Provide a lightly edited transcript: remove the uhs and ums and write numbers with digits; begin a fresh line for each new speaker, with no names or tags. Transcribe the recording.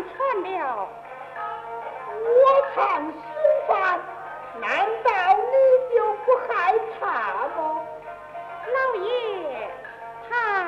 传了，
我看书法难道